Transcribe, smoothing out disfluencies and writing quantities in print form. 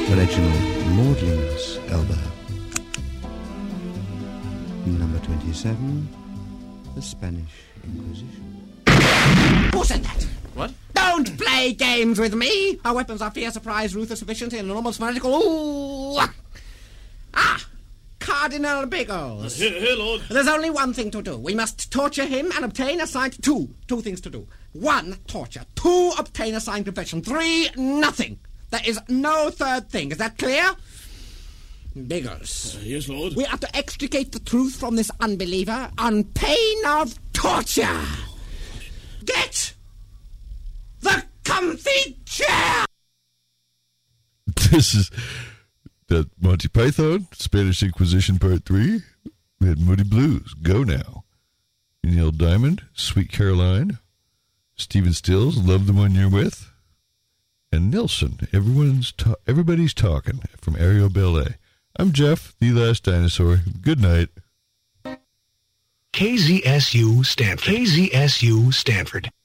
Reginald Maudling's elbow. Number 27, the Spanish Inquisition. Who said that? What? Don't play games with me! Our weapons are fear, surprise, ruthless, efficiency, and enormous fanatical. Ooh! Ah! Cardinal Biggles. Here, Lord. There's only one thing to do. We must torture him and obtain a signed... Two things to do. 1, torture. 2, obtain a signed confession. 3, nothing. There is no third thing. Is that clear? Biggles. Yes, Lord. We are to extricate the truth from this unbeliever on pain of torture. Get the comfy chair! This is the Monty Python, Spanish Inquisition Part 3, and Moody Blues. Go now. Neil Diamond, Sweet Caroline, Stephen Stills, Love the One You're With, and Nilsson, Everybody's Talking, from Ariel Ballet. I'm Jeff, the Last Dinosaur. Good night. KZSU Stanford. KZSU Stanford.